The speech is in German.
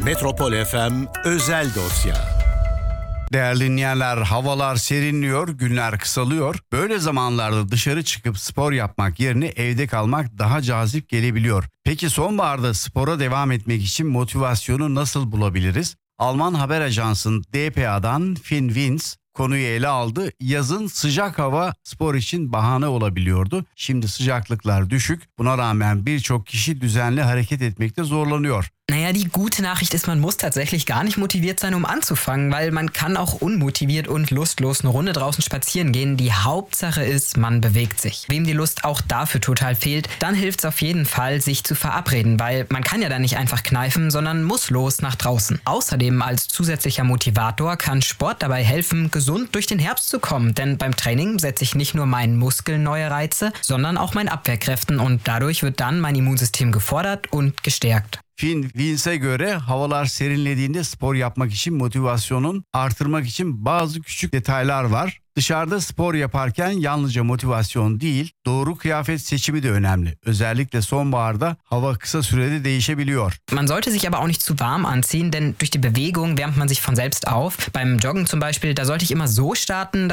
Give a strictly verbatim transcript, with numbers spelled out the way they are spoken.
Metropol F M Özel Dosya. Değerli dinleyenler, havalar serinliyor, günler kısalıyor. Böyle zamanlarda dışarı çıkıp spor yapmak yerine evde kalmak daha cazip gelebiliyor. Peki sonbaharda spora devam etmek için motivasyonu nasıl bulabiliriz? Alman haber ajansının D P A'dan Finn Wins konuyu ele aldı. Yazın sıcak hava spor için bahane olabiliyordu. Şimdi sıcaklıklar düşük. Buna rağmen birçok kişi düzenli hareket etmekte zorlanıyor. Naja, die gute Nachricht ist, man muss tatsächlich gar nicht motiviert sein, um anzufangen, weil man kann auch unmotiviert und lustlos eine Runde draußen spazieren gehen. Die Hauptsache ist, man bewegt sich. Wem die Lust auch dafür total fehlt, dann hilft es auf jeden Fall, sich zu verabreden, weil man kann ja dann nicht einfach kneifen, sondern muss los nach draußen. Außerdem als zusätzlicher Motivator kann Sport dabei helfen, gesund durch den Herbst zu kommen, denn beim Training setze ich nicht nur meinen Muskeln neue Reize, sondern auch meinen Abwehrkräften und dadurch wird dann mein Immunsystem gefordert und gestärkt. Finn Wins'e göre havalar serinlediğinde spor yapmak için motivasyonun artırmak için bazı küçük detaylar var. Dışarıda spor yaparken yalnızca motivasyon değil, doğru kıyafet seçimi de önemli. Özellikle sonbaharda hava kısa sürede değişebiliyor. Man sollte sich aber auch nicht zu warm anziehen, denn durch die Bewegung wärmt man sich von selbst auf. Beim Joggen zum Beispiel, da sollte ich immer so starten,